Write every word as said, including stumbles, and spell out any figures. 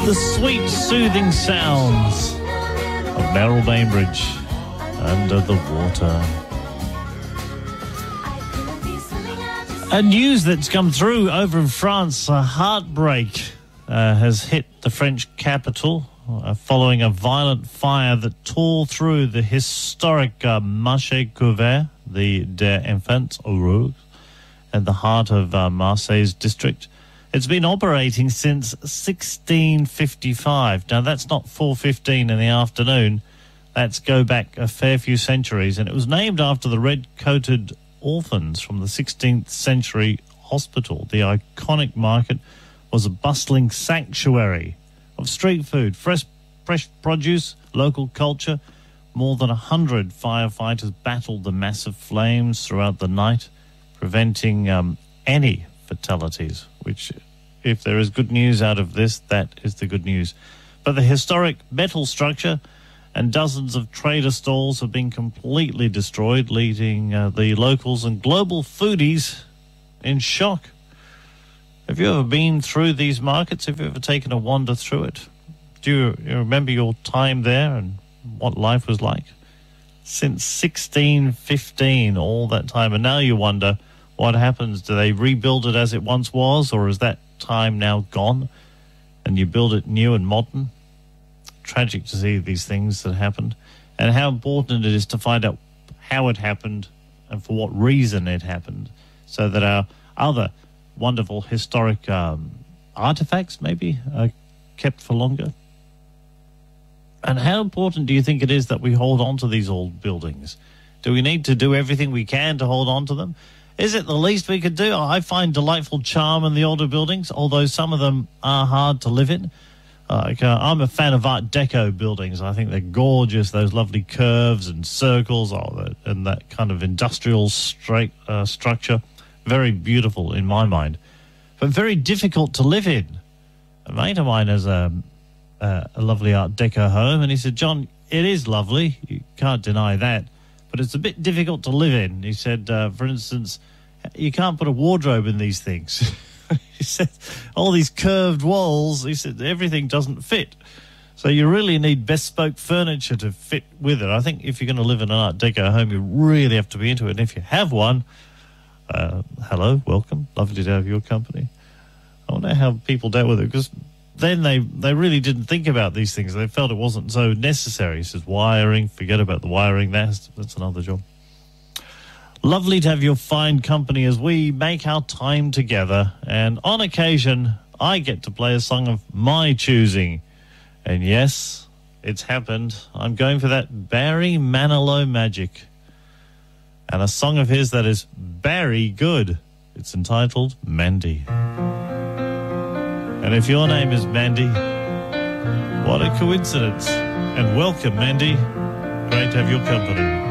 The sweet, soothing sounds of Merrill Bainbridge, Under the Water. A news that's come through over in France, a heartbreak uh, has hit the French capital uh, following a violent fire that tore through the historic uh, Marché Couvert, the des Enfants Heureux, at the heart of uh, Marseille's district. It's been operating since sixteen fifty-five. Now, that's not four fifteen in the afternoon. That's go back a fair few centuries. And it was named after the red-coated orphans from the sixteenth century hospital. The iconic market was a bustling sanctuary of street food, fresh, fresh produce, local culture. More than a hundred firefighters battled the massive flames throughout the night, preventing um, any fatalities, which, if there is good news out of this, that is the good news. But the historic metal structure and dozens of trader stalls have been completely destroyed, leaving uh, the locals and global foodies in shock. Have you ever been through these markets? Have you ever taken a wander through it? Do you, you remember your time there and what life was like? Since sixteen fifteen, all that time, and now you wonder, what happens? Do they rebuild it as it once was, or is that time now gone and you build it new and modern? Tragic to see these things that happened, and how important it is to find out how it happened and for what reason it happened, so that our other wonderful historic um, artifacts maybe are kept for longer. And how important do you think it is that we hold on to these old buildings? Do we need to do everything we can to hold on to them? Is it the least we could do? I find delightful charm in the older buildings, although some of them are hard to live in. Like, uh, I'm a fan of Art Deco buildings. I think they're gorgeous, those lovely curves and circles, oh, and that kind of industrial straight, uh, structure. Very beautiful in my mind, but very difficult to live in. A mate of mine has a, a, a lovely Art Deco home, and he said, John, it is lovely, you can't deny that, but it's a bit difficult to live in. He said, uh, for instance, you can't put a wardrobe in these things. He said, all these curved walls, he said, everything doesn't fit. So you really need bespoke furniture to fit with it. I think if you're going to live in an Art Deco home, you really have to be into it. And if you have one, uh, hello, welcome. Lovely to have your company. I wonder how people dealt with it, because then they, they really didn't think about these things. They felt it wasn't so necessary. He says, wiring, forget about the wiring. That's, that's another job. Lovely to have your fine company as we make our time together. And on occasion, I get to play a song of my choosing. And yes, it's happened. I'm going for that Barry Manilow magic. And a song of his that is very good. It's entitled Mandy. And if your name is Mandy, what a coincidence. And welcome, Mandy. Great to have your company.